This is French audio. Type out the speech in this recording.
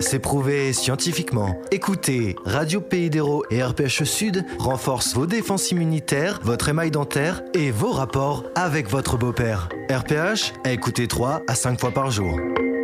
c'est prouvé scientifiquement. Écoutez, Radio Pays d'Hérault et RPHE Sud renforcent vos défenses immunitaires, votre émail dentaire et vos rapports avec votre beau-père. RPH, à écouter 3 à 5 fois par jour.